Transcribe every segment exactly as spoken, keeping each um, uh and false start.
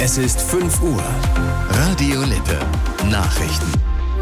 Es ist fünf Uhr. Radio Lippe. Nachrichten.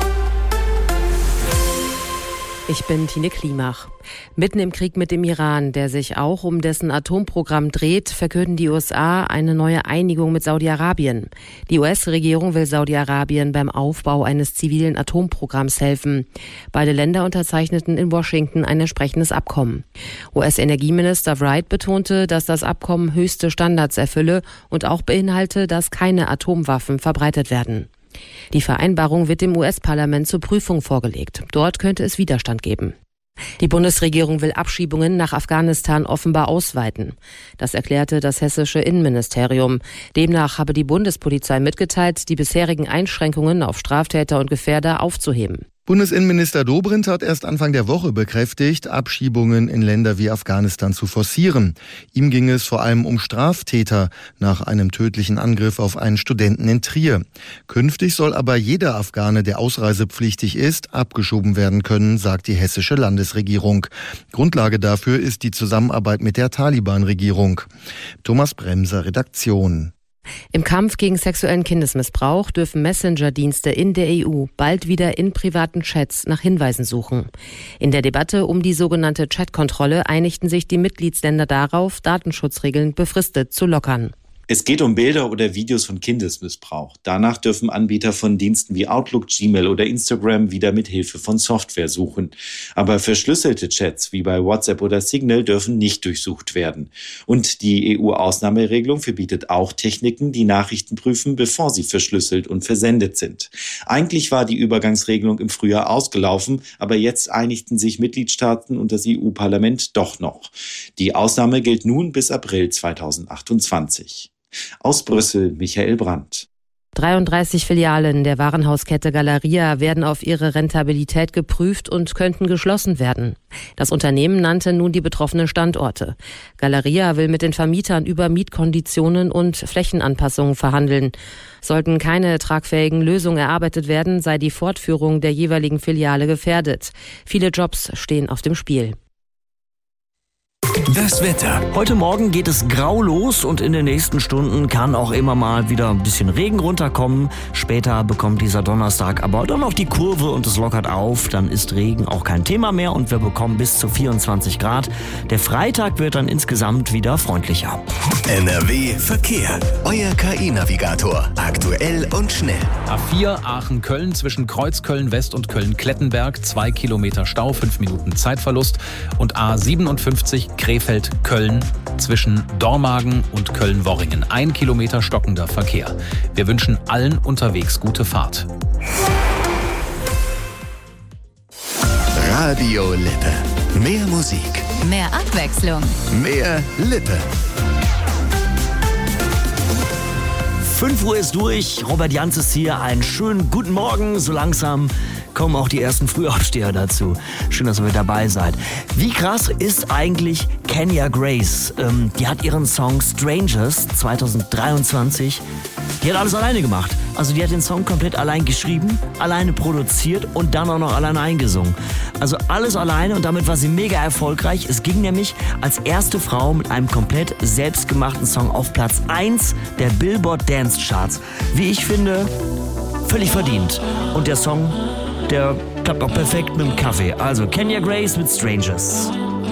Ich bin Tine Klimach. Mitten im Krieg mit dem Iran, der sich auch um dessen Atomprogramm dreht, verkünden die U S A eine neue Einigung mit Saudi-Arabien. Die U S-Regierung will Saudi-Arabien beim Aufbau eines zivilen Atomprogramms helfen. Beide Länder unterzeichneten in Washington ein entsprechendes Abkommen. U S-Energieminister Wright betonte, dass das Abkommen höchste Standards erfülle und auch beinhalte, dass keine Atomwaffen verbreitet werden. Die Vereinbarung wird dem U S-Parlament zur Prüfung vorgelegt. Dort könnte es Widerstand geben. Die Bundesregierung will Abschiebungen nach Afghanistan offenbar ausweiten. Das erklärte das hessische Innenministerium. Demnach habe die Bundespolizei mitgeteilt, die bisherigen Einschränkungen auf Straftäter und Gefährder aufzuheben. Bundesinnenminister Dobrindt hat erst Anfang der Woche bekräftigt, Abschiebungen in Länder wie Afghanistan zu forcieren. Ihm ging es vor allem um Straftäter nach einem tödlichen Angriff auf einen Studenten in Trier. Künftig soll aber jeder Afghane, der ausreisepflichtig ist, abgeschoben werden können, sagt die hessische Landesregierung. Grundlage dafür ist die Zusammenarbeit mit der Taliban-Regierung. Thomas Bremser, Redaktion. Im Kampf gegen sexuellen Kindesmissbrauch dürfen Messenger-Dienste in der E U bald wieder in privaten Chats nach Hinweisen suchen. In der Debatte um die sogenannte Chatkontrolle einigten sich die Mitgliedsländer darauf, Datenschutzregeln befristet zu lockern. Es geht um Bilder oder Videos von Kindesmissbrauch. Danach dürfen Anbieter von Diensten wie Outlook, Gmail oder Instagram wieder mit Hilfe von Software suchen. Aber verschlüsselte Chats wie bei WhatsApp oder Signal dürfen nicht durchsucht werden. Und die E U-Ausnahmeregelung verbietet auch Techniken, die Nachrichten prüfen, bevor sie verschlüsselt und versendet sind. Eigentlich war die Übergangsregelung im Frühjahr ausgelaufen, aber jetzt einigten sich Mitgliedstaaten und das E U-Parlament doch noch. Die Ausnahme gilt nun bis April zweitausendachtundzwanzig. Aus Brüssel, Michael Brandt. dreiunddreißig Filialen der Warenhauskette Galeria werden auf ihre Rentabilität geprüft und könnten geschlossen werden. Das Unternehmen nannte nun die betroffenen Standorte. Galeria will mit den Vermietern über Mietkonditionen und Flächenanpassungen verhandeln. Sollten keine tragfähigen Lösungen erarbeitet werden, sei die Fortführung der jeweiligen Filiale gefährdet. Viele Jobs stehen auf dem Spiel. Das Wetter. Heute Morgen geht es grau los und in den nächsten Stunden kann auch immer mal wieder ein bisschen Regen runterkommen. Später bekommt dieser Donnerstag aber dann noch die Kurve und es lockert auf. Dann ist Regen auch kein Thema mehr und wir bekommen bis zu vierundzwanzig Grad. Der Freitag wird dann insgesamt wieder freundlicher. N R W Verkehr. Euer K I-Navigator. Aktuell und schnell. A vier Aachen-Köln zwischen Kreuzköln-West und Köln-Klettenberg. Zwei Kilometer Stau, fünf Minuten Zeitverlust. Und A siebenundfünfzig Krefeld-Köln zwischen Dormagen und Köln-Worringen. Ein Kilometer stockender Verkehr. Wir wünschen allen unterwegs gute Fahrt. Radio Lippe. Mehr Musik. Mehr Abwechslung. Mehr Lippe. fünf Uhr ist durch. Robert Janz ist hier. Einen schönen guten Morgen. So langsam kommen auch die ersten Frühaufsteher dazu. Schön, dass ihr mit dabei seid. Wie krass ist eigentlich Kenya Grace? Ähm, die hat ihren Song Strangers zwanzig dreiundzwanzig, die hat alles alleine gemacht. Also die hat den Song komplett allein geschrieben, alleine produziert und dann auch noch alleine eingesungen. Also alles alleine und damit war sie mega erfolgreich. Es ging nämlich als erste Frau mit einem komplett selbstgemachten Song auf Platz eins der Billboard Dance Charts. Wie ich finde, völlig verdient. Und der Song, der klappt auch perfekt mit dem Kaffee. Also Kenya Grace mit Strangers.